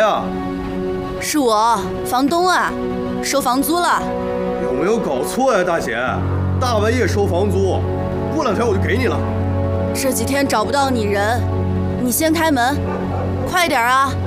呀？ 是我，房东啊，收房租了。 有没有搞错呀，大姐？大半夜收房租，过2天我就给你了。 这几天找不到你人，你先开门，快点啊！